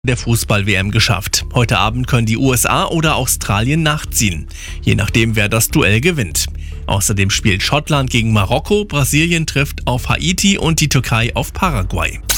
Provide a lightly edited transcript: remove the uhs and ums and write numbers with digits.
der Fußball-WM geschafft. Heute Abend können die USA oder Australien nachziehen, je nachdem wer das Duell gewinnt. Außerdem spielt Schottland gegen Marokko, Brasilien trifft auf Haiti und die Türkei auf Paraguay.